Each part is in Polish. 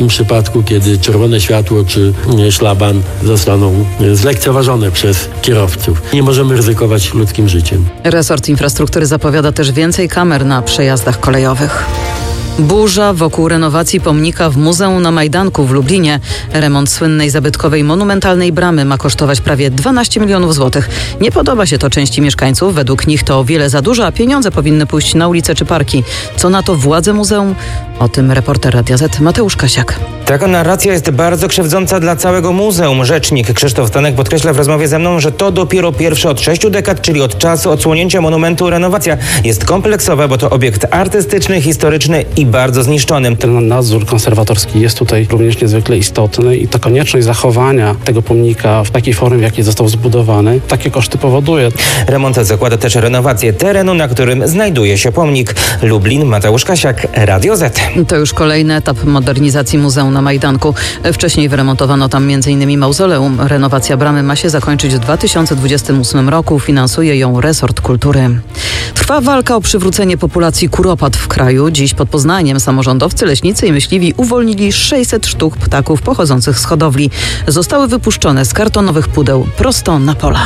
takim przypadku, kiedy czerwone światło czy szlaban zostaną zlekceważone przez kierowców. Nie możemy ryzykować ludzkim życiem. Resort Infrastruktury zapowiada też więcej kamer na przejazdach kolejowych. Burza wokół renowacji pomnika w Muzeum na Majdanku w Lublinie. Remont słynnej zabytkowej monumentalnej bramy ma kosztować prawie 12 milionów złotych. Nie podoba się to części mieszkańców. Według nich to o wiele za dużo, a pieniądze powinny pójść na ulice czy parki. Co na to władze muzeum? O tym reporter Radia Z Mateusz Kasiak. Taka narracja jest bardzo krzywdząca dla całego muzeum. Rzecznik Krzysztof Stanek podkreśla w rozmowie ze mną, że to dopiero pierwsza od 6 dekad, czyli od czasu odsłonięcia monumentu, renowacja jest kompleksowa, bo to obiekt artystyczny, historyczny i bardzo zniszczony. Ten nadzór konserwatorski jest tutaj również niezwykle istotny i ta konieczność zachowania tego pomnika w takiej formie, w jakiej został zbudowany, takie koszty powoduje. Remont zakłada też renowację terenu, na którym znajduje się pomnik. Lublin, Mateusz Kasiak, Radio Z. To już kolejny etap modernizacji Muzeum na Majdanku. Wcześniej wyremontowano tam m.in. mauzoleum. Renowacja bramy ma się zakończyć w 2028 roku. Finansuje ją resort kultury. Trwa walka o przywrócenie populacji kuropat w kraju. Dziś pod Poznaniem samorządowcy, leśnicy i myśliwi uwolnili 600 sztuk ptaków pochodzących z hodowli. Zostały wypuszczone z kartonowych pudeł prosto na pola.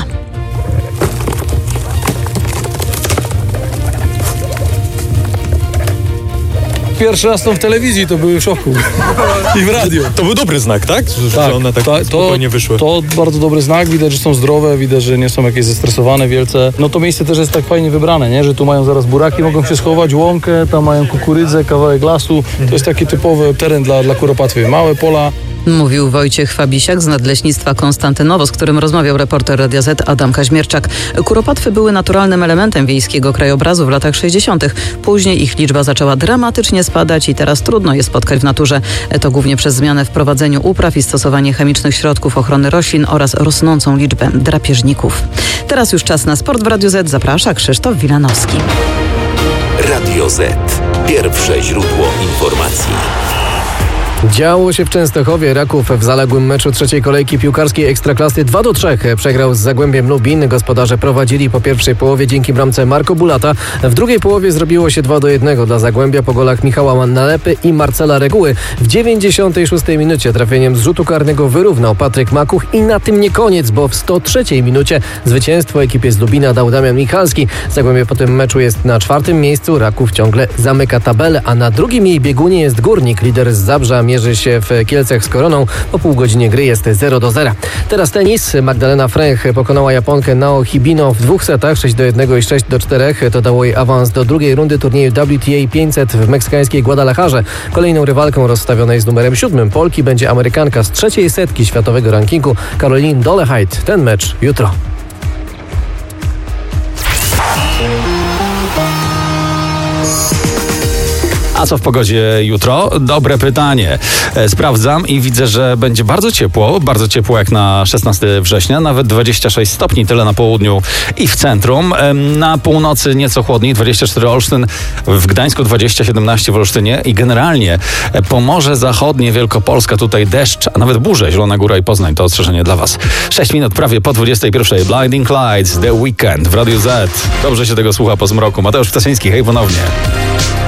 Pierwszy raz w telewizji, to były w szoku. I w radio. To był dobry znak, tak? Że one tak spokojnie wyszły. To bardzo dobry znak. Widać, że są zdrowe, widać, że nie są jakieś zestresowane wielce. No to miejsce też jest tak fajnie wybrane, nie? Że tu mają zaraz buraki, mogą się schować, łąkę, tam mają kukurydzę, kawałek lasu. To jest taki typowy teren dla kuropatwy. Małe pola. Mówił Wojciech Fabisiak z Nadleśnictwa Konstantynowo, z którym rozmawiał reporter Radia Z Adam Kaźmierczak. Kuropatwy były naturalnym elementem wiejskiego krajobrazu w latach 60. Później ich liczba zaczęła dramatycznie spadać i teraz trudno je spotkać w naturze. To głównie przez zmianę w prowadzeniu upraw i stosowanie chemicznych środków ochrony roślin oraz rosnącą liczbę drapieżników. Teraz już czas na sport w Radiu Z. Zaprasza Krzysztof Wilanowski. Radio Z. Pierwsze źródło informacji. Działo się w Częstochowie. Raków w zaległym meczu trzeciej kolejki piłkarskiej Ekstraklasy 2-3 przegrał z Zagłębiem Lubin. Gospodarze prowadzili po pierwszej połowie dzięki bramce Marco Bulata. W drugiej połowie zrobiło się 2-1 dla Zagłębia po golach Michała Nalepy i Marcela Reguły. W 96 minucie trafieniem z rzutu karnego wyrównał Patryk Makuch i na tym nie koniec, bo w 103 minucie zwycięstwo ekipie z Lubina dał Damian Michalski. Zagłębie po tym meczu jest na 4. miejscu. Raków ciągle zamyka tabelę, a na drugim jej biegunie jest Górnik. Lider z Zabrza mierzy się w Kielcach z Koroną. Po pół godzinie gry jest 0-0. Teraz tenis. Magdalena Frech pokonała Japonkę Nao Hibino w 2 setach 6-1 i 6-4. To dało jej awans do drugiej rundy turnieju WTA 500 w meksykańskiej Guadalajarze. Kolejną rywalką rozstawionej z numerem 7 Polki będzie Amerykanka z 3. setki światowego rankingu Caroline Dolehide. Ten mecz jutro. A co w pogodzie jutro? Dobre pytanie. Sprawdzam i widzę, że będzie bardzo ciepło jak na 16 września, nawet 26 stopni, tyle na południu i w centrum. Na północy nieco chłodniej, 24 Olsztyn, w Gdańsku 20-17 w Olsztynie i generalnie Pomorze Zachodnie, Wielkopolska, tutaj deszcz, a nawet burze, Zielona Góra i Poznań, to ostrzeżenie dla Was. 6 minut prawie po 21. Blinding Lights, The Weekend w Radiu Z. Dobrze się tego słucha po zmroku. Mateusz Ptasiński, hej ponownie.